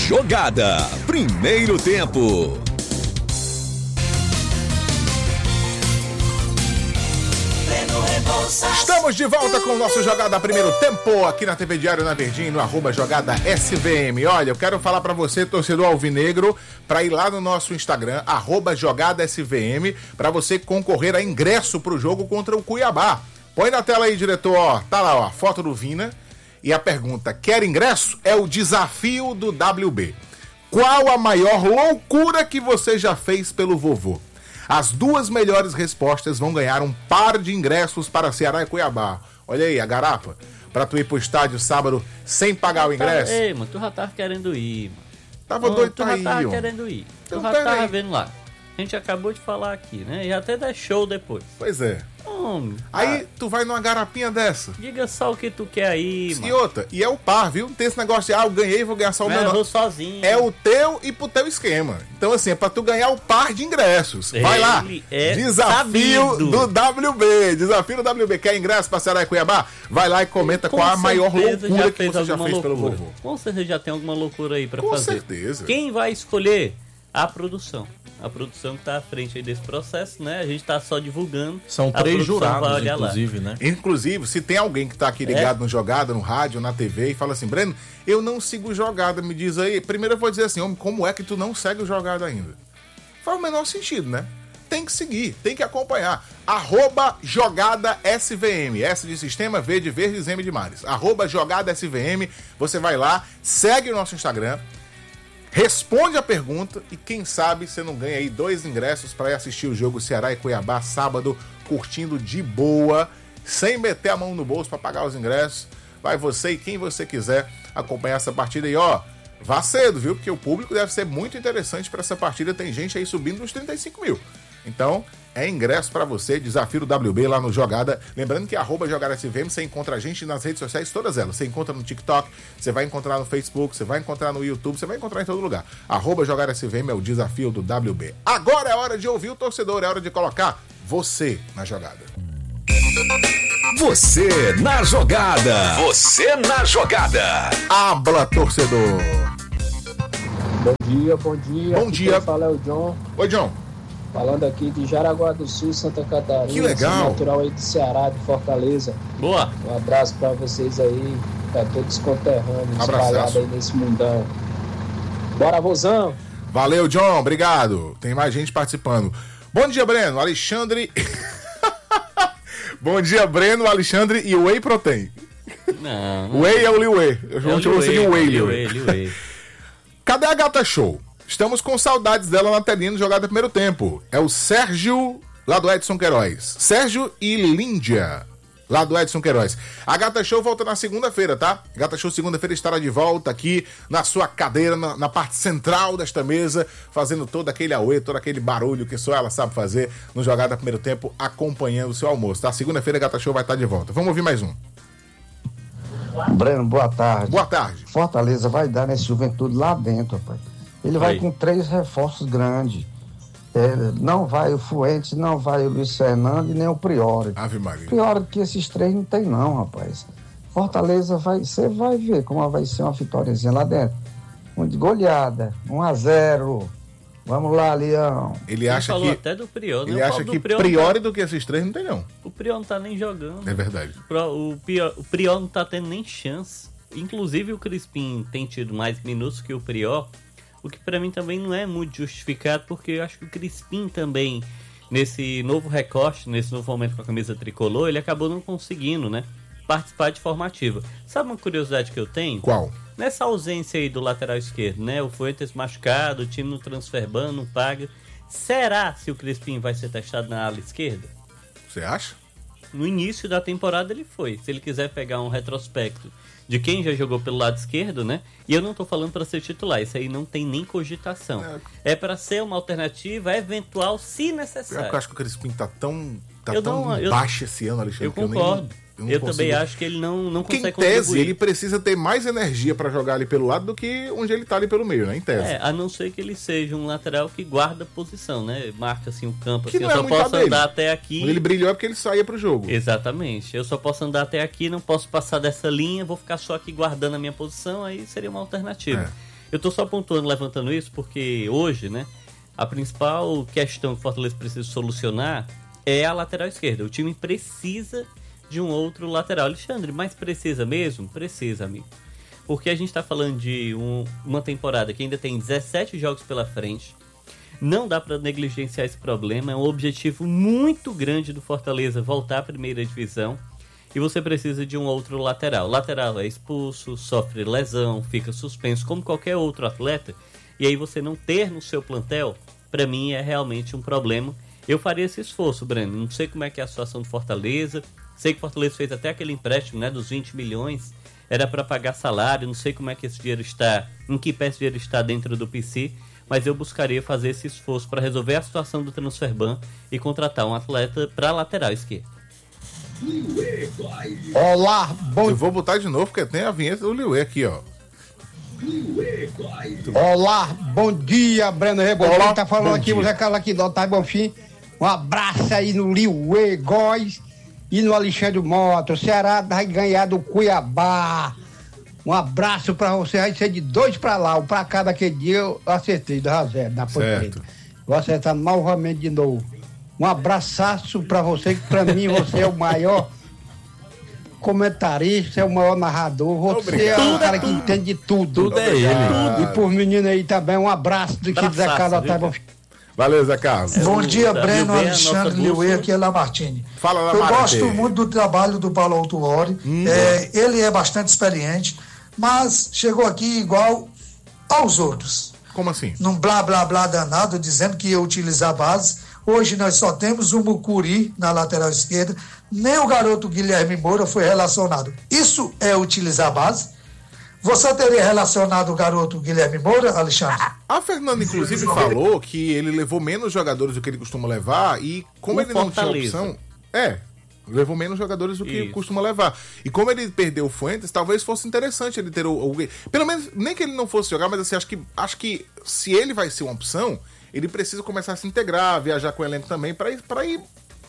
Jogada, primeiro tempo. Estamos de volta com o nosso Jogada Primeiro Tempo aqui na TV Diário na Verdinha, no @Jogada SVM. Olha, eu quero falar pra você, torcedor alvinegro, pra ir lá no nosso Instagram, @Jogada SVM, pra você concorrer a ingresso pro jogo contra o Cuiabá. Põe na tela aí, diretor, ó, tá lá, ó, a foto do Vina e a pergunta: quer ingresso? É o desafio do WB. Qual a maior loucura que você já fez pelo vovô? As duas melhores respostas vão ganhar um par de ingressos para Ceará e Cuiabá. Olha aí, a garapa, pra tu ir pro estádio sábado sem pagar o ingresso. Ei, mano, tu já tava querendo ir, mano. Tava doido pra ir, Tu já tava ó. querendo ir. Tu Então, já pera tava aí. vendo lá. A gente acabou de falar aqui, né? E até dá show depois. Pois é. Homem, Aí tu vai numa garapinha dessa. diga só o que tu quer aí, E mano. outra, e é o par, viu? Não tem esse negócio de, eu ganhei, vou ganhar só o meu. Eu Não. vou sozinho. É o teu e pro teu esquema. Então, assim, é pra tu ganhar o par de ingressos. Vai lá. Ele é Desafio sabido. do WB. Desafio do WB. Quer ingresso pra Ceará e Cuiabá? Vai lá e comenta qual a maior certeza loucura que você já alguma fez pelo loucura. vovô. Com certeza já tem alguma loucura aí pra Com fazer. certeza. Quem vai escolher? A produção. A produção que tá à frente aí desse processo, né? A gente tá só divulgando. São A 3 produção vai jurados, olhar lá. inclusive, né? Inclusive, se tem alguém que tá aqui ligado no Jogada, no rádio, na TV, e fala assim, Breno, eu não sigo Jogada, me diz aí. Primeiro eu vou dizer assim, homem, como é que tu não segue o Jogada ainda? Faz o menor sentido, né? Tem que seguir, tem que acompanhar. @Jogada SVM. S de sistema, V de verdes, M de mares. @Jogada SVM. Você vai lá, segue o nosso Instagram, responde a pergunta e quem sabe você não ganha aí 2 ingressos para ir assistir o jogo Ceará e Cuiabá sábado, curtindo de boa, sem meter a mão no bolso para pagar os ingressos. Vai você e quem você quiser acompanhar essa partida aí, ó. Vá cedo, viu? Porque o público deve ser muito interessante para essa partida. Tem gente aí subindo nos 35 mil. Então, é ingresso para você, desafio do WB lá no Jogada. Lembrando que @Jogada SVM, você encontra a gente nas redes sociais, todas elas. Você encontra no TikTok, você vai encontrar no Facebook, você vai encontrar no YouTube, você vai encontrar em todo lugar. @Jogada SVM é o desafio do WB. Agora é hora de ouvir o torcedor, é hora de colocar você na jogada. Você na jogada. Você na jogada. Habla, torcedor. Bom dia, bom dia. Bom dia. Quem fala é o John, Oi, John. falando aqui de Jaraguá do Sul, Santa Catarina. Que legal. Sou natural aí de Ceará, de Fortaleza. Boa. Um abraço pra vocês aí, pra todos os conterrâneos Abraçaço. espalhados aí nesse mundão. Bora, vozão! Valeu, John. Obrigado. Tem mais gente participando. Bom dia, Breno. Alexandre... Bom dia, Breno, Alexandre e Whey Protein. Não. Whey é o Lil Whey. Eu vou chamar você de Whey, Lil Whey. Liway. Cadê a Gata Show? Estamos com saudades dela na telinha do Jogada Primeiro Tempo. É o Sérgio, lá do Edson Queiroz. Sérgio e Líndia, lá do Edson Queiroz. A Gata Show volta na segunda-feira, tá? A Gata Show segunda-feira estará de volta aqui na sua cadeira, na parte central desta mesa, fazendo todo aquele auê, todo aquele barulho que só ela sabe fazer no Jogada Primeiro Tempo, acompanhando o seu almoço, tá? Segunda-feira a Gata Show vai estar de volta. Vamos ouvir mais um. Breno, boa tarde. Boa tarde. Fortaleza vai dar nesse Juventude lá dentro, rapaz. Ele vai Aí. com 3 reforços grandes. Não vai o Fuentes, não vai o Luiz Fernando e nem o Priori. Ave Maria. Pior do que esses 3 não tem não, rapaz. Fortaleza você vai ver como vai ser uma vitóriazinha lá dentro. De goleada, 1-0. Vamos lá, Leão. Ele Ele acha falou que... até do Prior, né? Ele Eu acha falo do que Prior, Priori do que esses 3 não tem, não. O Prior não tá nem jogando. É verdade. O Prior não tá tendo nem chance. Inclusive o Crispim tem tido mais minutos que o Prior, o que pra mim também não é muito justificado, porque eu acho que o Crispim também, nesse novo recorte, nesse novo momento com a camisa tricolor, ele acabou não conseguindo, né, participar de forma ativa. Sabe uma curiosidade que eu tenho? Qual? Nessa ausência aí do lateral esquerdo, né, o Fuentes machucado, o time no transferban, não paga. Será se o Crispim vai ser testado na ala esquerda? Você acha? No início da temporada ele foi. Se ele quiser pegar um retrospecto de quem já jogou pelo lado esquerdo, né? E eu não tô falando para ser titular, isso aí não tem nem cogitação. É para ser uma alternativa eventual, se necessário. Eu acho que o Crispim tá tão Eu baixo esse ano, Alexandre. Eu que concordo. não Eu consigo. também acho que ele não Que consegue em tese contribuir. ele precisa ter mais energia pra jogar ali pelo lado do que onde ele tá ali pelo meio, né? Em tese. A não ser que ele seja um lateral que guarda posição, né? Marca assim o campo, Que assim, não eu é só muito posso a dele. andar até aqui. Quando ele brilhou é porque ele saía pro jogo. Exatamente. Eu só posso andar até aqui, não posso passar dessa linha, vou ficar só aqui guardando a minha posição, aí seria uma alternativa. Eu tô só pontuando, levantando isso, porque hoje, né, a principal questão que o Fortaleza precisa solucionar é a lateral esquerda. O time precisa de um outro lateral. Alexandre, mas precisa mesmo? Precisa, amigo. Porque a gente tá falando de uma temporada que ainda tem 17 jogos pela frente. Não dá para negligenciar esse problema. É um objetivo muito grande do Fortaleza voltar à primeira divisão. E você precisa de um outro lateral. O lateral é expulso, sofre lesão, fica suspenso como qualquer outro atleta. E aí você não ter no seu plantel, para mim é realmente um problema. Eu faria esse esforço, Breno. Não sei como é que é a situação do Fortaleza. Sei que o Fortaleza fez até aquele empréstimo, né, dos 20 milhões. Era para pagar salário. Não sei como é que esse dinheiro está, em que pé esse dinheiro está dentro do PC. Mas eu buscaria fazer esse esforço para resolver a situação do Transferban e contratar um atleta para lateral esquerda. Olá, bom... Eu vou botar de novo, porque tem a vinheta do Liuê aqui, ó. Olá, bom dia, Breno Rebolo. Olá, Quem tá falando bom aqui, dia. o Zé Carlos aqui do Otávio Bonfim. Um abraço aí no Liuê Góes e no Alexandre Mota. O Ceará vai ganhar do Cuiabá. Um abraço pra você. Vai ser de 2 pra lá. O pra cá daquele dia eu acertei 2-0 na Ponte Preta. Vou acertar novamente de novo. Um abraço pra você, que pra mim você é o maior comentarista, é o maior narrador. Você Obrigado. é um cara que entende de tudo. Tudo é ele. E por menino aí também, um abraço do que Zé Carlos Otávio Bonfim. Valeu, Zé Carlos. Bom dia, Tá, Breno, Liuê, Alexandre, nossa Liuê, bolsa. aqui é Lamartine. Fala, Eu Lamartine. gosto muito do trabalho do Paulo Autuori. Ele é bastante experiente, mas chegou aqui igual aos outros. Como assim? Num blá blá blá danado, dizendo que ia utilizar a base. Hoje nós só temos o Mucuri na lateral esquerda, nem o garoto Guilherme Moura foi relacionado. Isso é utilizar a base? Você teria relacionado o garoto Guilherme Moura, Alexandre? A Fernanda, inclusive, falou que ele levou menos jogadores do que ele costuma levar e como O ele não tinha Fortaleza. opção... levou menos jogadores do que Isso. costuma levar. E como ele perdeu o Fuentes, talvez fosse interessante ele ter pelo menos, nem que ele não fosse jogar, mas assim, acho que se ele vai ser uma opção, ele precisa começar a se integrar, viajar com o elenco também, para ir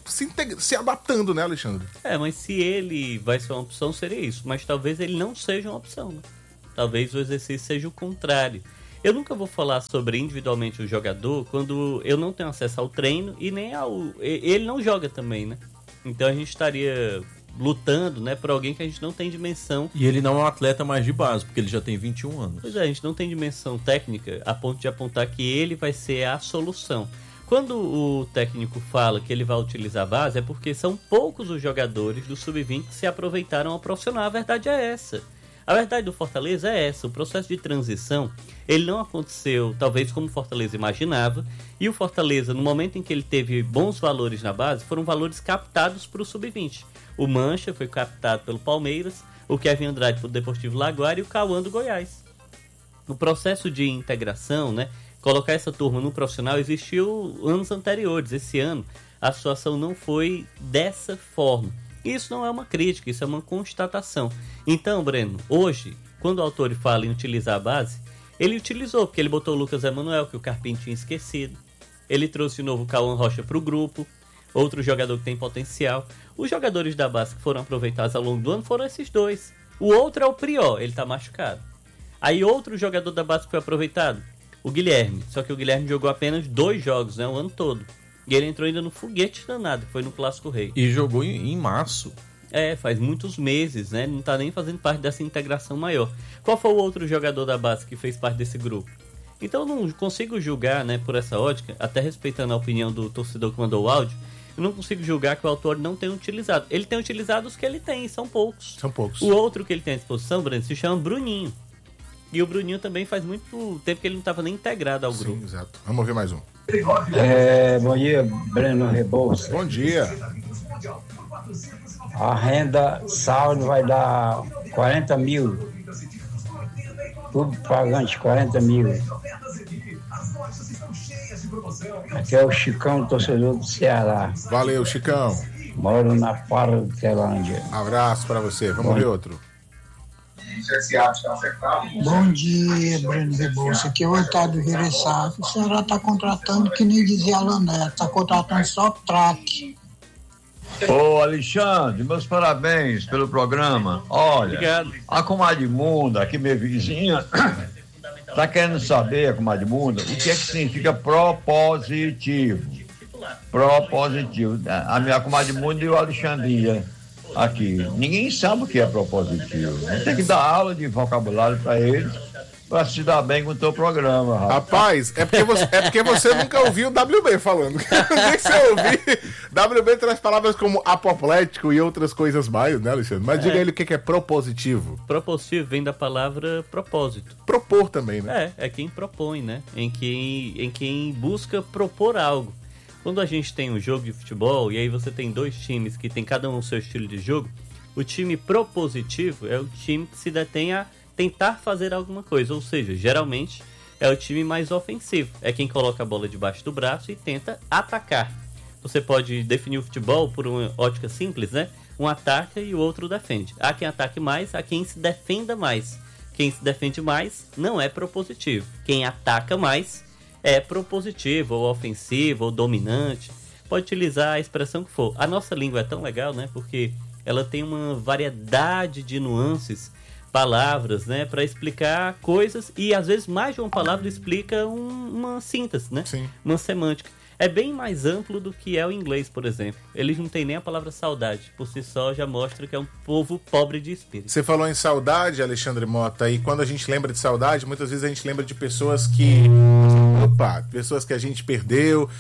se adaptando, né, Alexandre? Mas se ele vai ser uma opção, seria isso. Mas talvez ele não seja uma opção, né? Talvez o exercício seja o contrário. Eu nunca vou falar sobre individualmente o jogador quando eu não tenho acesso ao treino e nem ao... Ele não joga também, né? Então a gente estaria lutando, né, por alguém que a gente não tem dimensão. E ele não é um atleta mais de base, porque ele já tem 21 anos. Pois é, a gente não tem dimensão técnica a ponto de apontar que ele vai ser a solução. Quando o técnico fala que ele vai utilizar a base, é porque são poucos os jogadores do Sub-20 que se aproveitaram ao profissional. A verdade é essa. A verdade do Fortaleza é essa. O processo de transição, ele não aconteceu, talvez como o Fortaleza imaginava. E o Fortaleza, no momento em que ele teve bons valores na base, foram valores captados para o Sub-20. O Mancha foi captado pelo Palmeiras, o Kevin Andrade pelo Deportivo Lagoa e o Cauã do Goiás. O processo de integração, né, colocar essa turma no profissional existiu anos anteriores. Esse ano a situação não foi dessa forma. Isso não é uma crítica, isso é uma constatação. Então, Breno, hoje, quando o autor fala em utilizar a base, ele utilizou, porque ele botou o Lucas Emanuel, que o Carpim tinha esquecido. Ele trouxe de novo o Cauã Rocha para o grupo, outro jogador que tem potencial. Os jogadores da base que foram aproveitados ao longo do ano foram esses dois. O outro é o Prior, ele está machucado. Aí outro jogador da base que foi aproveitado, o Guilherme. Só que o Guilherme jogou apenas 2 jogos, né, o ano todo. E ele entrou ainda no foguete danado, que foi no Clássico Rei. E jogou em março. Faz muitos meses, né? Não tá nem fazendo parte dessa integração maior. Qual foi o outro jogador da base que fez parte desse grupo? Então eu não consigo julgar, né, por essa ótica, até respeitando a opinião do torcedor que mandou o áudio, eu não consigo julgar que o autor não tenha utilizado. Ele tem utilizado os que ele tem, são poucos. São poucos. O outro que ele tem à disposição, Breno, se chama Bruninho. E o Bruninho também faz muito tempo que ele não estava nem integrado ao grupo. Sim, exato. Vamos ouvir mais um. Bom dia, Breno Rebouça. Bom dia. A renda saldo vai dar 40 mil. Tudo pagante, 40 mil. Aqui é o Chicão, torcedor do Ceará. Valeu, Chicão. Moro na Parra de Telândia. Abraço pra você. Vamos ouvir outro. Bom dia, Breno Rebouça. Aqui é o Otávio Vireçá. O Ceará está contratando, que nem dizia Alan Neto, está contratando só craque. Ô Alexandre, meus parabéns pelo programa. Olha, Obrigado. a comadre Munda, aqui minha vizinha, Está querendo saber, comadre Bunda, o que é que significa propositivo? Propositivo. A minha comadre Bunda e o Alexandria aqui. Ninguém sabe o que é propositivo. Tem que dar aula de vocabulário para eles, para se dar bem com o teu programa, rapaz. É porque você nunca ouviu o WB falando. Nem se ouvir. WB traz palavras como apoplético e outras coisas mais, né, Alexandre? Mas diga ele o que é propositivo. Propositivo vem da palavra propósito. Propor também, né? É quem propõe, né? Em quem busca propor algo. Quando a gente tem um jogo de futebol e aí você tem dois times que tem cada um o seu estilo de jogo, o time propositivo é o time que se detém a tentar fazer alguma coisa, ou seja, geralmente é o time mais ofensivo, é quem coloca a bola debaixo do braço e tenta atacar. Você pode definir o futebol por uma ótica simples, né? Um ataca e o outro defende. Há quem ataque mais, há quem se defenda mais. Quem se defende mais não é propositivo. Quem ataca mais é propositivo, ou ofensivo, ou dominante. Pode utilizar a expressão que for. A nossa língua é tão legal, né? Porque ela tem uma variedade de nuances, palavras, né, para explicar coisas, e às vezes mais de uma palavra explica uma síntese, né? Sim. Uma semântica. É bem mais amplo do que é o inglês, por exemplo. Eles não têm nem a palavra saudade. Por si só já mostra que é um povo pobre de espírito. Você falou em saudade, Alexandre Mota, e quando a gente lembra de saudade, muitas vezes a gente lembra de pessoas que a gente perdeu,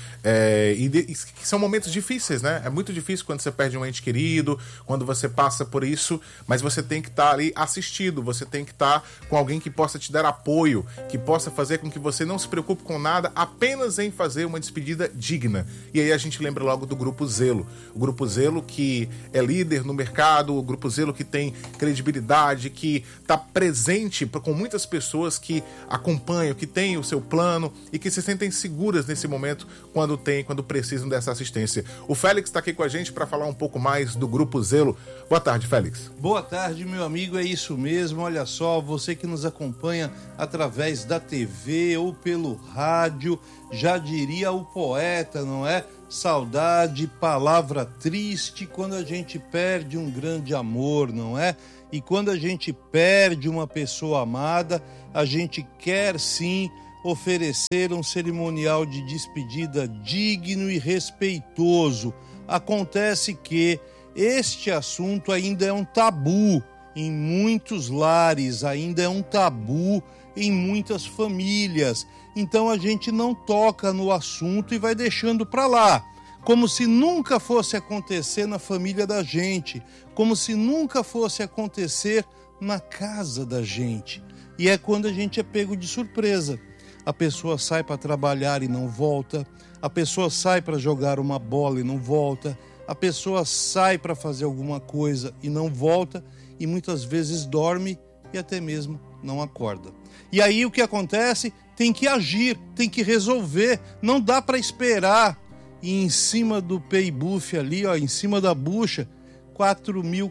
que são momentos difíceis, né? É muito difícil quando você perde um ente querido, quando você passa por isso, mas você tem que estar ali assistido, você tem que estar com alguém que possa te dar apoio, que possa fazer com que você não se preocupe com nada, apenas em fazer uma despedida digna. E aí a gente lembra logo do Grupo Zelo. O Grupo Zelo que é líder no mercado, o Grupo Zelo que tem credibilidade, que está presente com muitas pessoas que acompanham, que têm o seu plano e que se sentem seguras nesse momento quando precisam dessa assistência. O Félix está aqui com a gente para falar um pouco mais do Grupo Zelo. Boa tarde, Félix. Boa tarde, meu amigo, é isso mesmo. Olha só, você que nos acompanha através da TV ou pelo rádio, já diria o poeta, não é? Saudade, palavra triste quando a gente perde um grande amor, não é? E quando a gente perde uma pessoa amada, a gente quer sim oferecer um cerimonial de despedida digno e respeitoso. Acontece que este assunto ainda é um tabu em muitos lares, ainda é um tabu em muitas famílias. Então a gente não toca no assunto e vai deixando para lá, como se nunca fosse acontecer na família da gente, como se nunca fosse acontecer na casa da gente. E é quando a gente é pego de surpresa. A pessoa sai para trabalhar e não volta, a pessoa sai para jogar uma bola e não volta, a pessoa sai para fazer alguma coisa e não volta, e muitas vezes dorme e até mesmo não acorda. E aí o que acontece? Tem que agir, tem que resolver, não dá para esperar. E em cima do pay-buff ali, ó, em cima da bucha, R$4.000,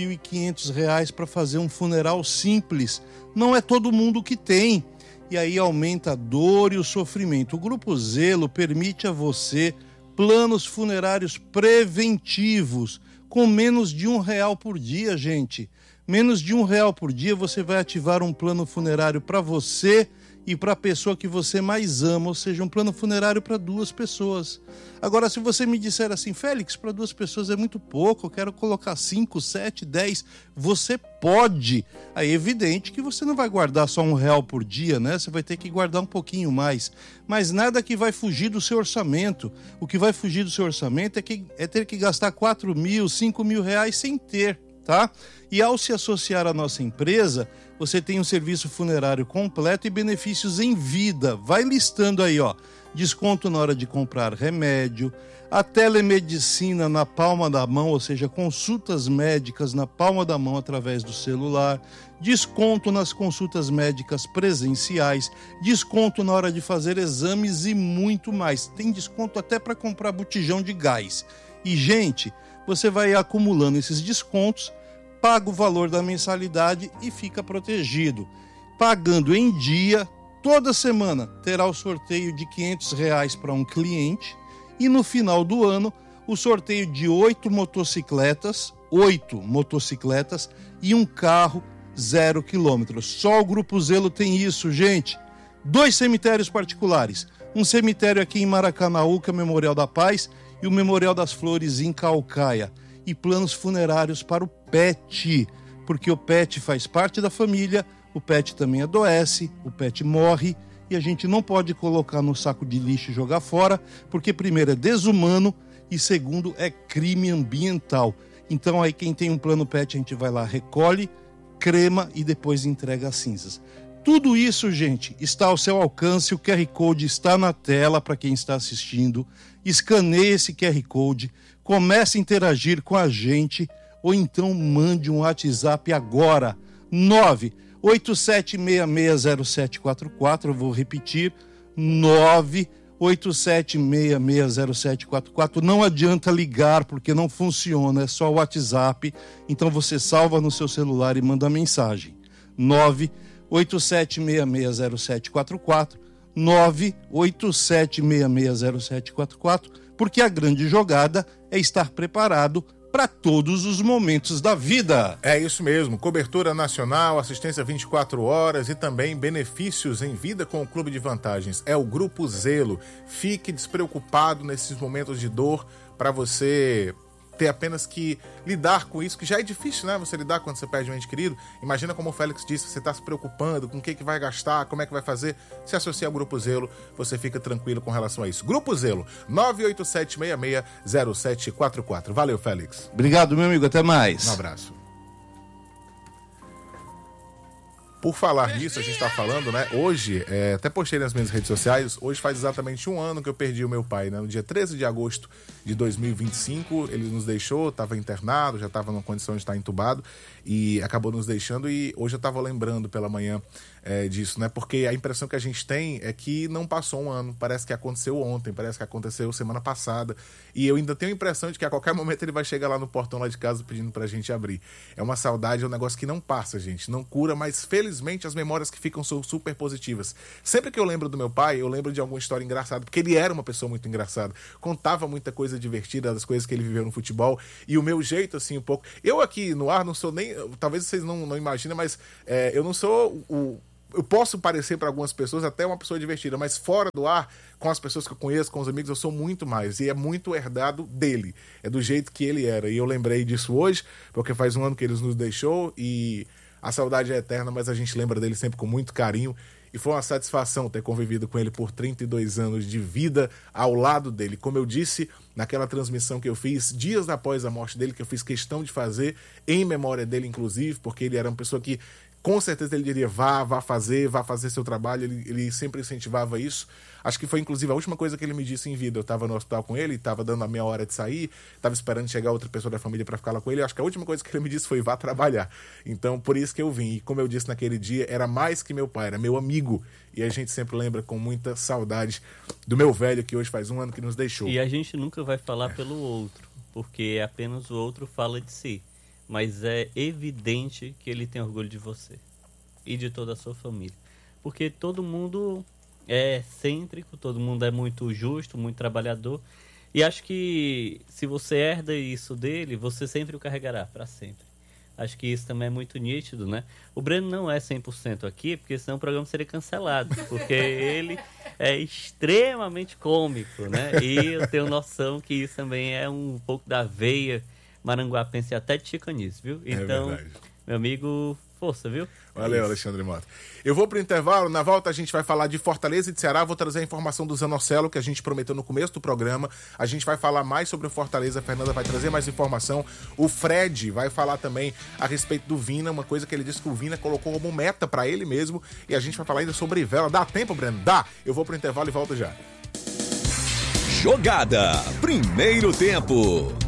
R$4.500 para fazer um funeral simples. Não é todo mundo que tem. E aí aumenta a dor e o sofrimento. O Grupo Zelo permite a você planos funerários preventivos, com menos de R$1 por dia, gente. Menos de R$1 por dia você vai ativar um plano funerário para você e para a pessoa que você mais ama, ou seja, um plano funerário para 2 pessoas. Agora, se você me disser assim, Félix, para 2 pessoas é muito pouco, eu quero colocar 5, 7, 10, você pode. Aí é evidente que você não vai guardar só R$1 por dia, né? Você vai ter que guardar um pouquinho mais. Mas nada que vai fugir do seu orçamento. O que vai fugir do seu orçamento é ter que gastar R$4.000, R$5.000 sem ter, tá? E ao se associar à nossa empresa, você tem um serviço funerário completo e benefícios em vida. Vai listando aí, ó. Desconto na hora de comprar remédio, a telemedicina na palma da mão, ou seja, consultas médicas na palma da mão através do celular, desconto nas consultas médicas presenciais, desconto na hora de fazer exames e muito mais. Tem desconto até para comprar botijão de gás. E, gente, você vai acumulando esses descontos, paga o valor da mensalidade e fica protegido. Pagando em dia, toda semana terá o sorteio de R$500 para um cliente e no final do ano o sorteio de 8 motocicletas e um carro 0 km. Só o Grupo Zelo tem isso, gente. 2 cemitérios particulares. Um cemitério aqui em Maracanaú, que é o Memorial da Paz, e o Memorial das Flores em Caucaia. E planos funerários para o pet, porque o pet faz parte da família, o pet também adoece, o pet morre, e a gente não pode colocar no saco de lixo e jogar fora, porque primeiro é desumano e segundo é crime ambiental. Então aí quem tem um plano pet, a gente vai lá, recolhe, crema e depois entrega as cinzas. Tudo isso, gente, está ao seu alcance, o QR Code está na tela para quem está assistindo. Escaneie esse QR Code, comece a interagir com a gente ou então mande um WhatsApp agora, 987660744, eu vou repetir, 987660744. Não adianta ligar porque não funciona, é só o WhatsApp, então você salva no seu celular e manda mensagem, 987660744, 987660744, porque a grande jogada é estar preparado para todos os momentos da vida. É isso mesmo, cobertura nacional, assistência 24 horas e também benefícios em vida com o Clube de Vantagens. É o Grupo Zelo. Fique despreocupado nesses momentos de dor para você ter apenas que lidar com isso, que já é difícil, né? Você lidar quando você perde um ente querido. Imagina como o Félix disse, você está se preocupando com o que vai gastar, como é que vai fazer. Se associar ao Grupo Zelo, você fica tranquilo com relação a isso. Grupo Zelo, 987660744. Valeu, Félix. Obrigado, meu amigo. Até mais. Um abraço. Por falar nisso, a gente tá falando, né? Hoje, até postei nas minhas redes sociais, hoje faz exatamente 1 ano que eu perdi o meu pai, né? No dia 13 de agosto de 2025, ele nos deixou, estava internado, já estava numa condição de estar entubado e acabou nos deixando, e hoje eu estava lembrando pela manhã disso, né? Porque a impressão que a gente tem é que não passou 1 ano, parece que aconteceu ontem, parece que aconteceu semana passada, e eu ainda tenho a impressão de que a qualquer momento ele vai chegar lá no portão lá de casa pedindo pra gente abrir. É uma saudade, é um negócio que não passa, gente, não cura, mas felizmente as memórias que ficam são super positivas. Sempre que eu lembro do meu pai, eu lembro de alguma história engraçada, porque ele era uma pessoa muito engraçada, contava muita coisa divertida das coisas que ele viveu no futebol, e o meu jeito, assim, um pouco... Eu aqui no ar não sou nem... Talvez vocês não imaginem, mas eu não sou eu posso parecer para algumas pessoas até uma pessoa divertida, mas fora do ar, com as pessoas que eu conheço, com os amigos, eu sou muito mais. E é muito herdado dele. É do jeito que ele era. E eu lembrei disso hoje, porque faz 1 ano que ele nos deixou e a saudade é eterna, mas a gente lembra dele sempre com muito carinho. E foi uma satisfação ter convivido com ele por 32 anos de vida ao lado dele. Como eu disse naquela transmissão que eu fiz dias após a morte dele, que eu fiz questão de fazer em memória dele, inclusive, porque ele era uma pessoa que com certeza ele diria, vá fazer seu trabalho, ele sempre incentivava isso. Acho que foi inclusive a última coisa que ele me disse em vida. Eu estava no hospital com ele, estava dando a minha hora de sair, estava esperando chegar outra pessoa da família para ficar lá com ele. Acho que a última coisa que ele me disse foi, vá trabalhar. Então, por isso que eu vim. E como eu disse naquele dia, era mais que meu pai, era meu amigo. E a gente sempre lembra com muita saudade do meu velho, que hoje faz 1 ano que nos deixou. E a gente nunca vai falar pelo outro, porque apenas o outro fala de si. Mas é evidente que ele tem orgulho de você e de toda a sua família. Porque todo mundo é excêntrico, todo mundo é muito justo, muito trabalhador. E acho que se você herda isso dele, você sempre o carregará para sempre. Acho que isso também é muito nítido, né? O Breno não é 100% aqui, porque senão o programa seria cancelado. Porque ele é extremamente cômico, né? E eu tenho noção que isso também é um pouco da veia maranguapense, até de chicanice, viu? Então, meu amigo, força, viu? Valeu, Alexandre Mota. Eu vou pro intervalo, na volta a gente vai falar de Fortaleza e de Ceará, vou trazer a informação do Zanocelo, que a gente prometeu no começo do programa, a gente vai falar mais sobre o Fortaleza, a Fernanda vai trazer mais informação, o Fred vai falar também a respeito do Vina, uma coisa que ele disse que o Vina colocou como meta pra ele mesmo, e a gente vai falar ainda sobre Vela. Dá tempo, Breno? Dá! Eu vou pro intervalo e volto já. Jogada, primeiro tempo.